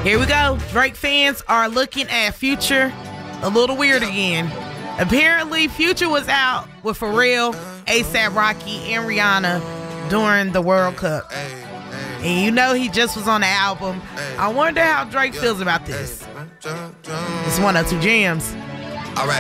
Here we go. Drake fans are looking at Future a little weird again. Apparently, Future was out with Pharrell, A$AP Rocky, and Rihanna during the World Cup. And you know he just was on the album. I wonder how Drake feels about this. It's 102 Jams.